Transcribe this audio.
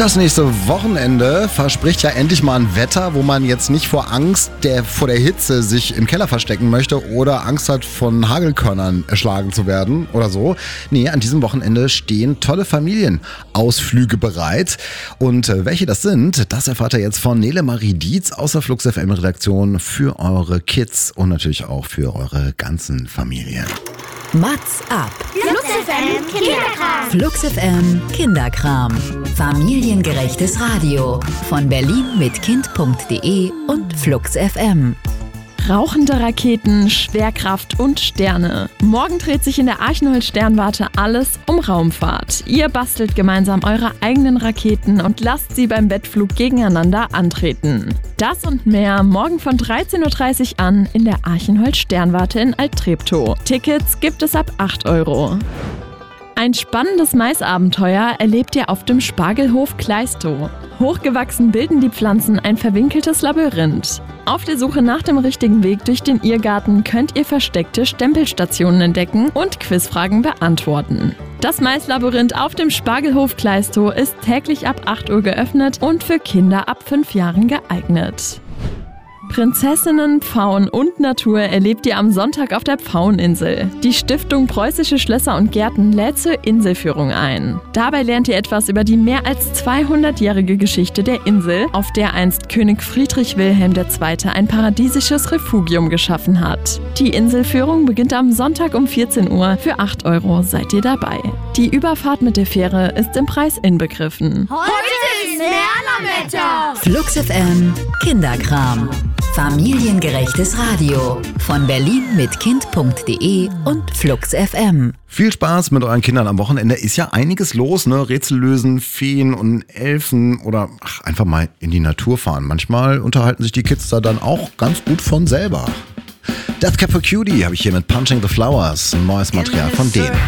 Das nächste Wochenende verspricht ja endlich mal ein Wetter, wo man jetzt nicht vor Angst vor der Hitze sich im Keller verstecken möchte oder Angst hat, von Hagelkörnern erschlagen zu werden oder so. Nee, an diesem Wochenende stehen tolle Familienausflüge bereit. Und welche das sind, das erfahrt ihr jetzt von Nele Marie Dietz aus der Flux FM Redaktion für eure Kids und natürlich auch für eure ganzen Familien. Mats ab. Flux FM Kinderkram. Flux FM Kinderkram. Familiengerechtes Radio. Von Berlin mit Kind.de und Flux FM. Rauchende Raketen, Schwerkraft und Sterne. Morgen dreht sich in der Archenholz-Sternwarte alles um Raumfahrt. Ihr bastelt gemeinsam eure eigenen Raketen und lasst sie beim Wettflug gegeneinander antreten. Das und mehr morgen von 13.30 Uhr an in der Archenholz-Sternwarte in Alt-Treptow. Tickets gibt es ab 8 €. Ein spannendes Maisabenteuer erlebt ihr auf dem Spargelhof Kleistow. Hochgewachsen bilden die Pflanzen ein verwinkeltes Labyrinth. Auf der Suche nach dem richtigen Weg durch den Irrgarten könnt ihr versteckte Stempelstationen entdecken und Quizfragen beantworten. Das Maislabyrinth auf dem Spargelhof Kleistow ist täglich ab 8 Uhr geöffnet und für Kinder ab 5 Jahren geeignet. Prinzessinnen, Pfauen und Natur erlebt ihr am Sonntag auf der Pfaueninsel. Die Stiftung Preußische Schlösser und Gärten lädt zur Inselführung ein. Dabei lernt ihr etwas über die mehr als 200-jährige Geschichte der Insel, auf der einst König Friedrich Wilhelm II. Ein paradiesisches Refugium geschaffen hat. Die Inselführung beginnt am Sonntag um 14 Uhr. Für 8 € seid ihr dabei. Die Überfahrt mit der Fähre ist im Preis inbegriffen. Heute ist Lernerwetter. Flux FM Kinderkram. Familiengerechtes Radio. Von Berlin mit Kind.de und Flux FM. Viel Spaß mit euren Kindern am Wochenende. Ist ja einiges los, ne? Rätsel lösen, Feen und Elfen oder einfach mal in die Natur fahren. Manchmal unterhalten sich die Kids da dann auch ganz gut von selber. Death Cab for Cutie habe ich hier mit Punching the Flowers. Ein neues Material von denen.